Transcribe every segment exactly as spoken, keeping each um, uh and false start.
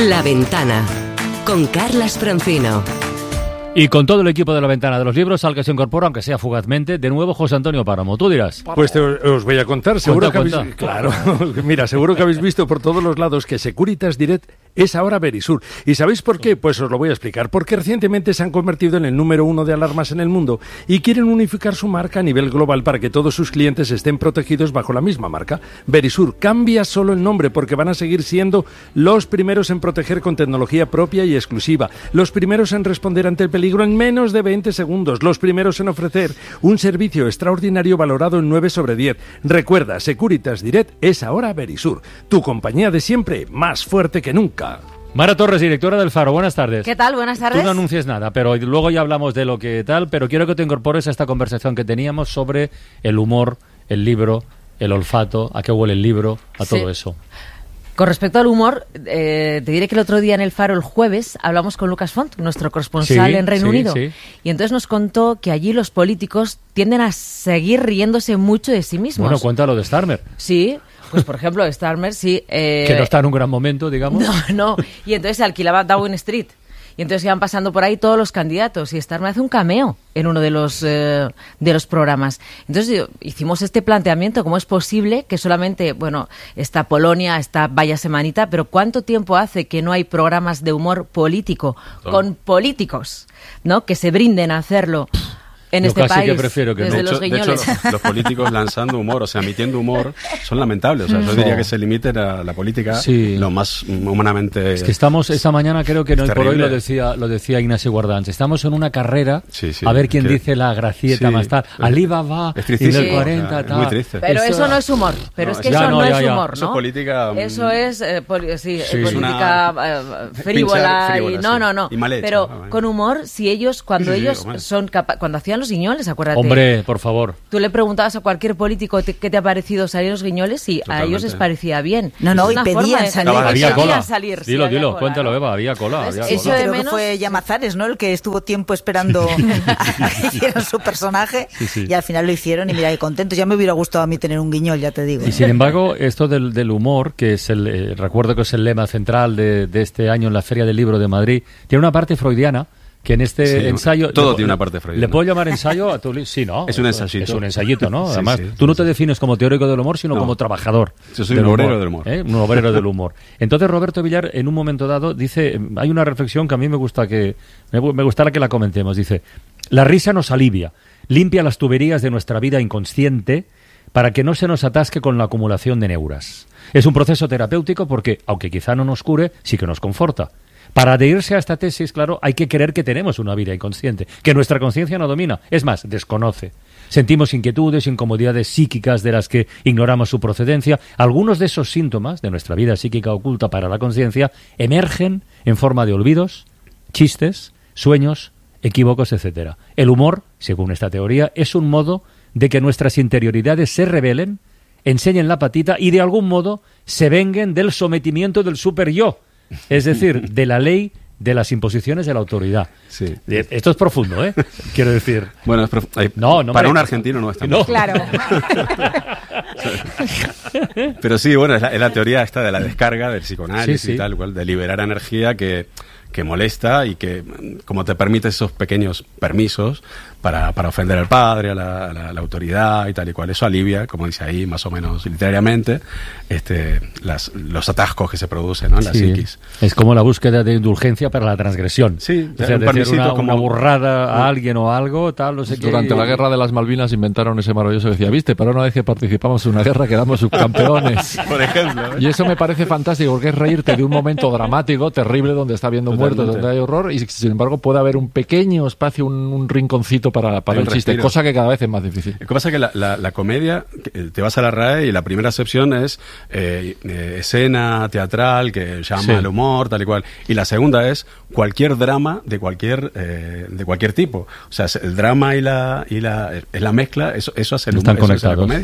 La Ventana, con Carlas Francino. Y con todo el equipo de La Ventana de los Libros, al que se incorpora, aunque sea fugazmente, de nuevo José Antonio Páramo. Tú dirás. Pues te, os voy a contar. Seguro Cuenta, que habéis, claro, mira, seguro que habéis visto por todos los lados que Securitas Direct es ahora Verisur. ¿Y sabéis por qué? Pues os lo voy a explicar. Porque recientemente se han convertido en el número uno de alarmas en el mundo y quieren unificar su marca a nivel global para que todos sus clientes estén protegidos bajo la misma marca. Verisur cambia solo el nombre porque van a seguir siendo los primeros en proteger con tecnología propia y exclusiva, los primeros en responder ante el peligro en menos de veinte segundos, los primeros en ofrecer un servicio extraordinario valorado en nueve sobre diez. Recuerda, Securitas Direct es ahora Verisur, tu compañía de siempre, más fuerte que nunca. Mara Torres, directora del Faro, buenas tardes. ¿Qué tal? Buenas tardes. Tú no anuncies nada, pero luego ya hablamos de lo que tal, pero quiero que te incorpores a esta conversación que teníamos sobre el humor, el libro, el olfato, a qué huele el libro, a Sí. todo eso. Con respecto al humor, eh, te diré que el otro día en el Faro, el jueves, hablamos con Lucas Font, nuestro corresponsal Sí, en Reino sí, Unido. sí. Y entonces nos contó que allí los políticos tienden a seguir riéndose mucho de sí mismos. Bueno, cuéntalo de Starmer, Sí, pues por ejemplo, Starmer, sí. Eh, que no está en un gran momento, digamos. No, no. Y entonces se alquilaba Downing Street. Y entonces iban pasando por ahí todos los candidatos y Starmer hace un cameo en uno de los eh, de los programas. Entonces yo, hicimos este planteamiento, ¿cómo es posible que solamente, bueno, está Polonia, está Vaya Semanita, pero cuánto tiempo hace que no hay programas de humor político Todo. con políticos, ¿no? Que se brinden a hacerlo en Yo este casi país que prefiero que no. desde De hecho, los de hecho, guiñoles. los, los políticos lanzando humor, o sea, emitiendo humor, son lamentables. O sea, yo diría que se limiten a la política Sí. lo más humanamente... Es que estamos, esta mañana creo que no, Es y por hoy terrible. lo decía, lo decía Ignacio Guardans, estamos en una carrera Sí, sí, a ver quién que- dice la gracieta sí, más tal. es- Alibaba, es y en tristísimo, el cuarenta, o sea, es tal. muy triste. Pero eso no es humor. Pero No, es que es- eso Ya, no, no, ya, es ya. humor, Eso ¿no? es política, mm, Eso es, eh, poli- sí, Sí. eh, Es política eh, frívola. Pinchar, frívola, y, no, sí. no, no. Y mal hecho, Pero ¿no? con humor, si ellos, cuando Sí, sí, ellos hombre. son capa- cuando hacían los guiñoles, acuérdate. Hombre, por favor. Tú le preguntabas a cualquier político te- qué te ha parecido salir los guiñoles y a Totalmente. ellos les parecía bien. No, no, Es y una pedían forma de- salir. Estaba- Había pedían cola. salir, sí, dilo, había dilo, cola, cuéntalo, ¿no? Eva, había cola. Había Eso cola. de Creo menos- que fue Llamazares, ¿no? El que estuvo tiempo esperando a que hicieran su personaje Sí, sí. y al final lo hicieron y mira, y contentos. Ya me hubiera gustado a mí tener un guiñol, ya te digo. Y sin embargo, esto del, del humor, que es el, eh, recuerdo que es el lema central de, de este año en la Feria del Libro de Madrid, tiene una parte freudiana que en este Sí, ensayo... todo le- tiene una parte freudiana. ¿Le puedo llamar ensayo a tu li- Sí, ¿no? Es un ensayito. Es un ensayito, ¿no? Sí, Además, sí, tú no sí, te sí. defines como teórico del humor, sino No. como trabajador. Yo soy un obrero del humor. ¿eh? Un obrero del humor. Entonces, Roberto Villar, en un momento dado, dice... Hay una reflexión que a mí me gusta que... Me, gu- me gustaría que la comentemos. Dice, la risa nos alivia, limpia las tuberías de nuestra vida inconsciente para que no se nos atasque con la acumulación de neuras. Es un proceso terapéutico porque, aunque quizá no nos cure, sí que nos conforta. Para adherirse a esta tesis, claro, hay que creer que tenemos una vida inconsciente, que nuestra conciencia no domina, es más, desconoce. Sentimos inquietudes, incomodidades psíquicas de las que ignoramos su procedencia. Algunos de esos síntomas de nuestra vida psíquica oculta para la conciencia emergen en forma de olvidos, chistes, sueños, equívocos, etcétera. El humor, según esta teoría, es un modo de que nuestras interioridades se rebelen, enseñen la patita y de algún modo se venguen del sometimiento del super yo, es decir, de la ley de las imposiciones de la autoridad. Sí. Eh, Esto es profundo, ¿eh? Quiero decir... Bueno, es prof- ay, No, no para me- un argentino no está No. mal. Claro. Pero sí, bueno, es la, es la teoría esta de la descarga, del psicoanálisis Sí, sí. y tal, cual, de liberar energía que, que molesta y que, mm, como te permite esos pequeños permisos para, para ofender al padre, a la, a la- a la autoridad y tal y cual. Eso alivia, como dice ahí, más o menos literariamente, este, las, los atascos que se producen, ¿no? En la Sí, psiquis. es como la búsqueda de indulgencia para la transgresión. Sí, o sea, un decir permisito una, como- una burrada a alguien o algo, tal, no sé qué. Durante la guerra de las Malvinas inventaron ese maravilloso que decía, viste, pero una vez que participamos en una guerra quedamos subcampeones. Por ejemplo, ¿eh? Y eso me parece fantástico, porque es reírte de un momento dramático, terrible, donde está habiendo Totalmente. muertos, donde hay horror, y sin embargo puede haber un pequeño espacio, un, un rinconcito para, para Hay el un chiste, respiro. cosa que cada vez es más difícil. Lo que pasa es que la, la, la comedia, que, eh, te vas a la R A E y la primera acepción es eh, eh, escena teatral que llama Sí. al humor, tal y cual. Y la segunda es cualquier drama de cualquier eh, de cualquier tipo. O sea, el drama y la y la, es la mezcla, eso, eso hace el Están humor, eso hace la conectados. comedia. Por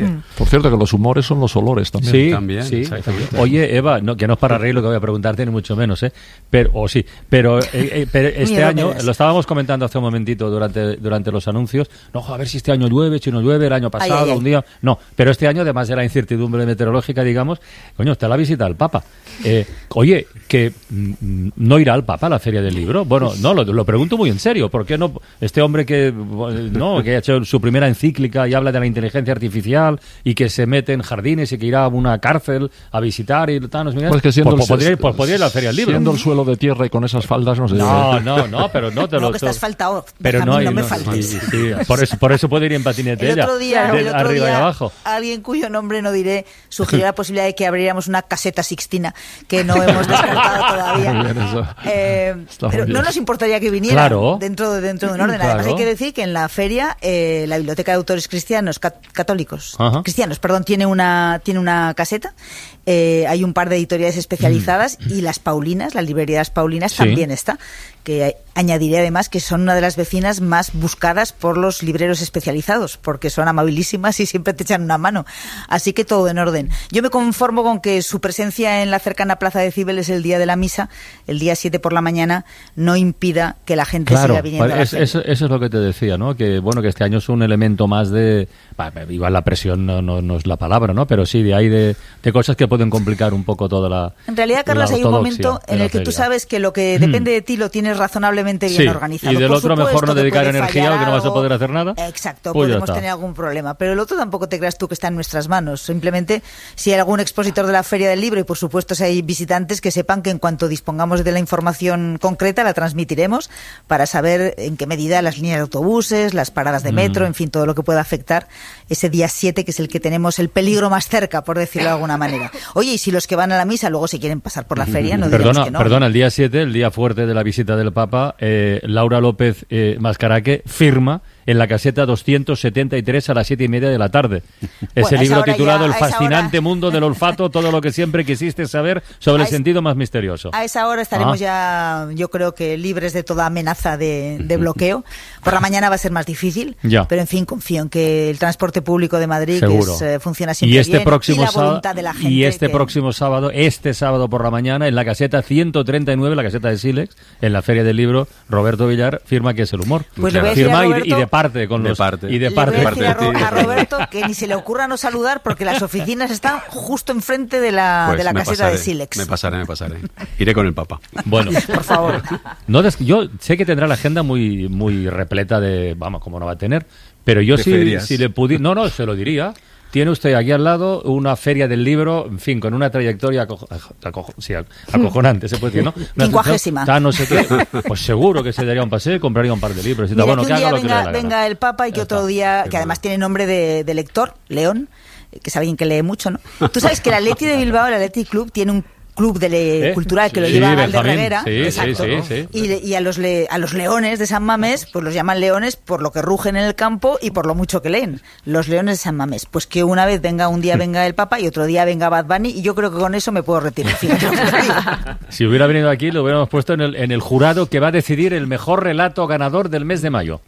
Por cierto, que los humores son los olores también. Sí, También, sí. exactamente. Oye, Eva, no, que no es para reír lo que voy a preguntarte, ni mucho menos, ¿eh? Pero, o sí, pero, eh, eh, pero este Miedo año, me das. lo estábamos comentando hace un momentito durante, durante los anuncios, no, a ver si este año llueve, si no llueve, el año pasado, Ay, ay, ay. un día, no, pero este año, además de la incertidumbre meteorológica, digamos, coño, está la visita al Papa. Eh, oye, que mm, no irá al Papa a la Feria del Libro. Bueno, no, lo, lo pregunto muy en serio, ¿por qué no? Este hombre que, no, que ha hecho su primera encíclica y habla de la inteligencia artificial y que se mete en jardines y que irá a una cárcel a visitar y tal, no sé qué. Pues que siendo pues, el- podría, ir- pues podría ir a la Feria del Libro. Siendo el suelo de tierra y con esas faldas, no sé. No, no, no, pero no te No, lo... que estás faltado. Pero Benjamín, no, hay, no me no, faltes. sí, sí, por eso, por eso puede ir en patinete El ella, otro día, de el otro arriba día y abajo. alguien cuyo nombre no diré sugirió la posibilidad de que abriéramos una caseta Sixtina que no hemos descartado todavía. Muy bien, eso. Eh, Está muy pero bien. no nos importaría que viniera Claro. dentro, dentro de un orden. Además, Claro. hay que decir que en la feria eh, la Biblioteca de Autores Cristianos, cat- católicos, Ajá. cristianos, perdón, tiene una, tiene una caseta. Eh, hay un par de editoriales especializadas y las Paulinas, la librería de las Paulinas Sí. también está. Que añadiré además que son una de las vecinas más buscadas por los libreros especializados, porque son amabilísimas y siempre te echan una mano. Así que todo en orden. Yo me conformo con que su presencia en la cercana Plaza de Cibeles el día de la misa, el día siete por la mañana, no impida que la gente Claro, siga viniendo a la es- feria. eso, eso es lo que te decía, ¿no? Que bueno, que este año es un elemento más de, bah, igual la presión no, no, no es la palabra, ¿no? Pero sí de ahí de, de cosas que pueden complicar un poco toda la. En realidad, Carlos, la hay un ortodoxia momento de en la el que tú feria. sabes que lo que depende de ti lo tienes razonablemente bien Sí, organizado. y del Por otro mejor supuesto no que dedicar puede energía fallar o que no vas a algo. poder hacer nada. Exacto, Pues ya podemos está. tener algún problema. Pero el otro tampoco te creas tú que está en nuestras manos. Simplemente, si hay algún expositor de la Feria del Libro, y por supuesto si hay visitantes, que sepan que en cuanto dispongamos de la información concreta, la transmitiremos para saber en qué medida las líneas de autobuses, las paradas de metro, Mm. en fin, todo lo que pueda afectar ese día siete, que es el que tenemos el peligro más cerca, por decirlo de alguna manera. Oye, y si los que van a la misa luego se quieren pasar por la feria, no diremos Perdona, que no. perdona, el día siete, el día fuerte de la visita del Papa, eh, Laura López eh, Mascaraque firma en la caseta doscientos setenta y tres a las siete y media de la tarde. Ese Bueno, a esa libro hora titulado ya- El a esa fascinante hora- mundo del olfato, todo lo que siempre quisiste saber sobre A el es- sentido más misterioso. A esa hora estaremos Ah. ya, yo creo que libres de toda amenaza de, de bloqueo. Por la mañana va a ser más difícil, Ya. pero en fin, confío en que el transporte público de Madrid que Seguro. es, eh, funciona siempre y este bien próximo y la sábado voluntad de la gente. y este que- próximo sábado, este sábado por la mañana en la caseta ciento treinta y nueve, la caseta de Silex, en la Feria del Libro, Roberto Villar firma que es el humor. Pues le voy a decir firma a y, de, Roberto- y de parte con De los parte. y de Le parte. voy a decir a, parte de Ro- ti. a Roberto que ni se le ocurra no saludar porque las oficinas están justo enfrente de la, Pues de la me caseta pasaré, de Silex. Me pasaré, me pasaré. Iré con el Papa. Bueno, Por favor. no des- yo sé que tendrá la agenda muy muy repleta de, vamos, como no va a tener, pero yo De sí ferias. si le pudiera, no, no, se lo diría. Tiene usted aquí al lado una feria del libro, en fin, con una trayectoria aco- aco- sí, acojonante, se puede decir, ¿no? Una- Quincuagésima. tal, no sé qué. Pues seguro que se daría un paseo y compraría un par de libros. Y tal. Mira, Bueno, que que un día haga lo que le dé venga, la gana. venga el Papa y que Ya otro está. día, Qué que además bueno. tiene nombre de, de lector, León, que es alguien que lee mucho, ¿no? Tú sabes que el Atleti de Bilbao, el Atleti Club, tiene un club de le- ¿Eh? cultural que lo Sí, lleva Valde Benjamín. Reguera. Sí, Exacto. sí, sí, sí. Y, le- y a los le- a los leones de San Mamés, pues los llaman leones por lo que rugen en el campo y por lo mucho que leen. Los leones de San Mamés. Pues que una vez venga, un día venga el Papa y otro día venga Bad Bunny, y yo creo que con eso me puedo retirar. Fíjate lo que te digo. Si hubiera venido aquí, lo hubiéramos puesto en el, en el jurado que va a decidir el mejor relato ganador del mes de mayo.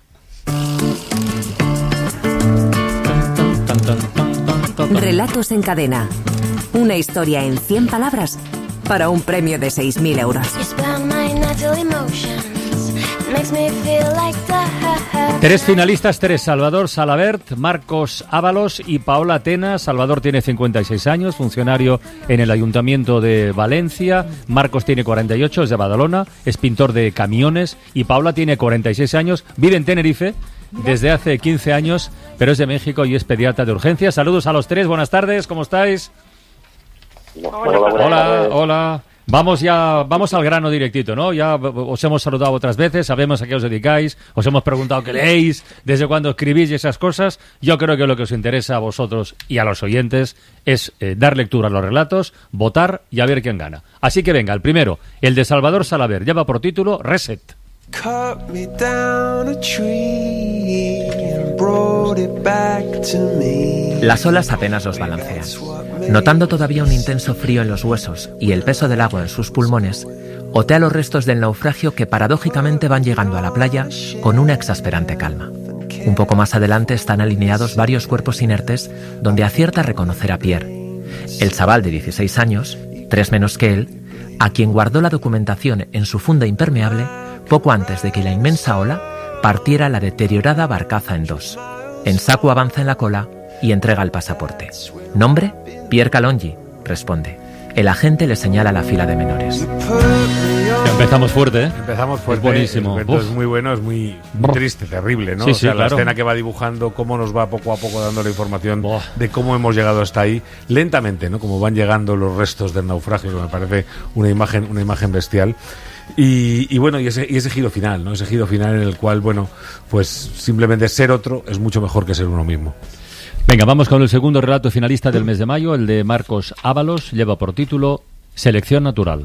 Relatos en cadena. Una historia en cien palabras para un premio de seis mil euros. Tres finalistas, tres: Salvador Salabert, Marcos Ábalos y Paola Tena. Salvador tiene cincuenta y seis años, funcionario en el Ayuntamiento de Valencia. Marcos tiene cuarenta y ocho, es de Badalona, es pintor de camiones. Y Paola tiene cuarenta y seis años, vive en Tenerife desde hace quince años, pero es de México y es pediatra de urgencias. Saludos a los tres, buenas tardes, ¿cómo estáis? Hola, buenas Hola, tardes. hola. Vamos ya, vamos al grano directito, ¿no? Ya os hemos saludado otras veces, sabemos a qué os dedicáis, os hemos preguntado qué leéis, desde cuándo escribís y esas cosas. Yo creo que lo que os interesa a vosotros y a los oyentes es eh, dar lectura a los relatos, votar y a ver quién gana. Así que venga, el primero, el de Salvador Salaver, lleva por título Reset. Cut me down a tree and brought it back to me. Las olas apenas los balancean. Notando todavía un intenso frío en los huesos y el peso del agua en sus pulmones, otea los restos del naufragio que paradójicamente van llegando a la playa con una exasperante calma. Un poco más adelante están alineados varios cuerpos inertes donde acierta a reconocer a Pierre, el chaval de dieciséis años, tres menos que él, a quien guardó la documentación en su funda impermeable poco antes de que la inmensa ola partiera la deteriorada barcaza en dos. Ensaku avanza en la cola y entrega el pasaporte. ¿Nombre? Pierre Calongi, responde. El agente le señala la fila de menores. Empezamos fuerte, ¿eh? Empezamos fuerte. Es buenísimo. El cuento es muy bueno, es muy, muy triste, terrible, ¿no? Sí, o sea, sí, la claro. escena que va dibujando, cómo nos va poco a poco dando la información Buah. de cómo hemos llegado hasta ahí, lentamente, ¿no? Como van llegando los restos del naufragio, que me parece una imagen, una imagen bestial. Y, y bueno, y ese, y ese giro final, ¿no? Ese giro final en el cual, bueno, pues simplemente ser otro es mucho mejor que ser uno mismo. Venga, vamos con el segundo relato finalista del mes de mayo, el de Marcos Ábalos, lleva por título Selección natural.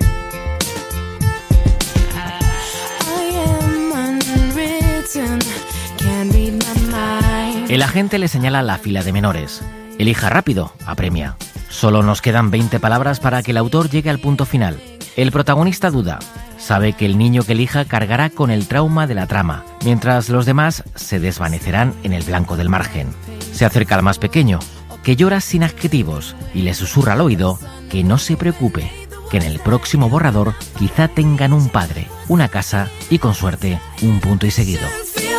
El agente le señala la fila de menores. Elija rápido, apremia. Solo nos quedan veinte palabras para que el autor llegue al punto final. El protagonista duda. Sabe que el niño que elija cargará con el trauma de la trama, mientras los demás se desvanecerán en el blanco del margen. Se acerca al más pequeño, que llora sin adjetivos, y le susurra al oído que no se preocupe, que en el próximo borrador quizá tengan un padre, una casa y, con suerte, un punto y seguido.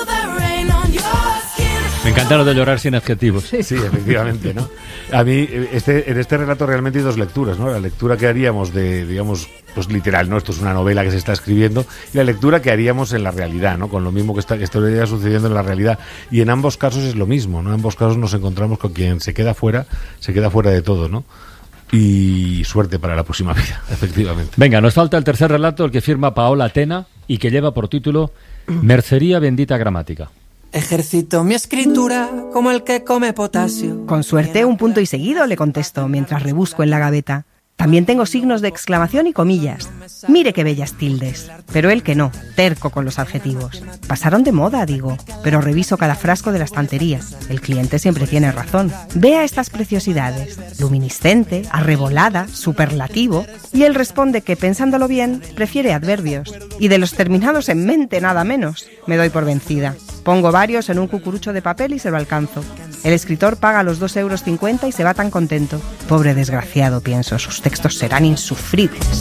Me encanta lo de llorar sin adjetivos. Sí, efectivamente, ¿no? A mí, este, en este relato realmente hay dos lecturas, ¿no? La lectura que haríamos de, digamos, pues literal, ¿no? Esto es una novela que se está escribiendo, y la lectura que haríamos en la realidad, ¿no? Con lo mismo que está, que estaría sucediendo en la realidad. Y en ambos casos es lo mismo, ¿no? En ambos casos nos encontramos con quien se queda fuera, se queda fuera de todo, ¿no? Y suerte para la próxima vida, efectivamente. Venga, nos falta el tercer relato, el que firma Paola Tena y que lleva por título Mercería bendita gramática. Ejercito mi escritura como el que come potasio. Con suerte, un punto y seguido, le contesto mientras rebusco en la gaveta. También tengo signos de exclamación y comillas. Mire qué bellas tildes. Pero él que no, terco con los adjetivos. Pasaron de moda, digo, pero reviso cada frasco de la estantería. El cliente siempre tiene razón. Vea estas preciosidades. Luminiscente, arrebolada, superlativo. Y él responde que, pensándolo bien, prefiere adverbios. Y de los terminados en mente, nada menos. Me doy por vencida. Pongo varios en un cucurucho de papel y se lo alcanzo. El escritor paga los dos euros cincuenta y se va tan contento. Pobre desgraciado, pienso, sus textos serán insufribles.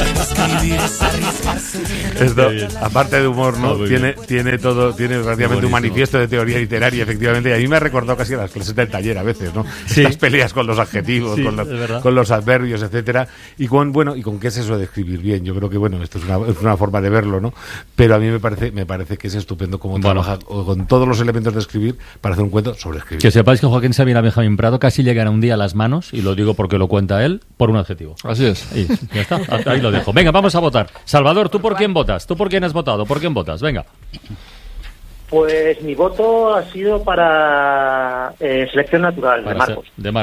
Esto, aparte de humor, ¿no? Tiene, tiene todo, tiene prácticamente un manifiesto de teoría literaria, efectivamente. Y a mí me ha recordado casi a las clases del taller a veces, ¿no? Sí. Estas peleas con los adjetivos, Sí, con, los, es verdad. con los adverbios, etcétera. Y con, bueno, y con qué es eso de escribir bien. Yo creo que, bueno, esto es una, es una forma de verlo, ¿no? Pero a mí me parece, me parece que es estupendo cómo Bueno. trabaja con todos los elementos de escribir para hacer un cuento sobre escribir. Que sepáis que Joaquín Sabina Benjamín Prado casi llegará un día a las manos, y lo digo porque lo cuenta él, por un adjetivo. Así es. Y ya está, ahí lo dejo. Venga, vamos a votar. Salvador, ¿tú por quién votas? ¿Tú por quién has votado? ¿Por quién votas? Venga. Pues mi voto ha sido para eh, Selección Natural, Para de Marcos. ser- de Marcos.